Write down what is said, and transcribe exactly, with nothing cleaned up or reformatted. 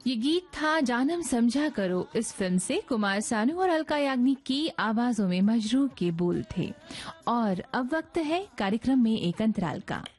ये गीत था जानम समझा करो इस फिल्म से। कुमार सानू और अलका याग्निक की आवाजों में मजरूह के बोल थे। और अब वक्त है कार्यक्रम में एक अंतराल का।